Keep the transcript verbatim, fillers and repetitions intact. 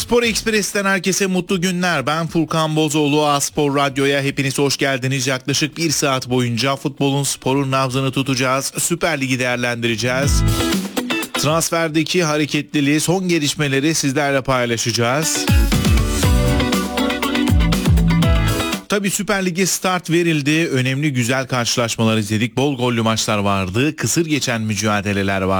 Spor Ekspres'ten herkese mutlu günler. Ben Furkan Bozoğlu. A-Spor Radyo'ya hepiniz hoş geldiniz. Yaklaşık bir saat boyunca futbolun, sporun nabzını tutacağız. Süper Lig'i değerlendireceğiz. Transferdeki hareketliliği, son gelişmeleri sizlerle paylaşacağız. Tabii Süper Lig'e start verildi. Önemli güzel karşılaşmalar izledik. Bol gollü maçlar vardı. Kısır geçen mücadeleler vardı.